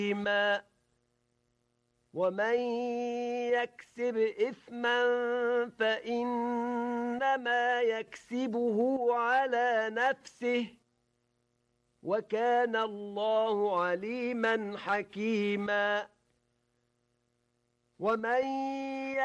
ومن يكسب إثما فإنما يكسبه على نفسه وكان الله عليما حكيما ومن